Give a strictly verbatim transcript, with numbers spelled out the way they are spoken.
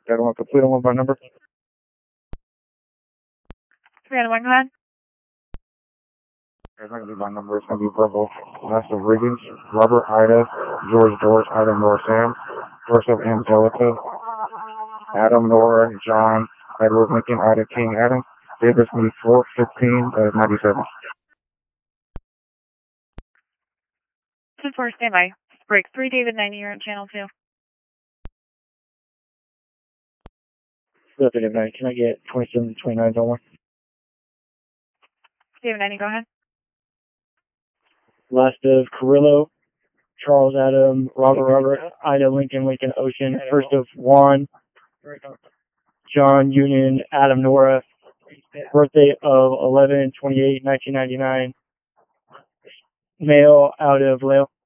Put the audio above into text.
Got one complete on one by number. three oh one, go ahead. It's not going to be by number. It's going to be verbal. Last of Riggins, Robert, Ida, George, George, Ida, Nora, Sam. First of Angelica, Adam, Nora, John, Edward, Lincoln, Ida, King, Adam. Davis, me, four fifteen, uh, ninety-seven. ten four, stand by. Break three, David ninety, you're on channel two. David ninety, can I get twenty-seven twenty-nine on one? David ninety, go ahead. Last of Carrillo, Charles, Adam, Robert, Robert, Ida, Lincoln, Lincoln, Ocean. First of Juan, John, Union, Adam, Nora. Birthday of eleven twenty-eight nineteen ninety-nine. Male out of Lale.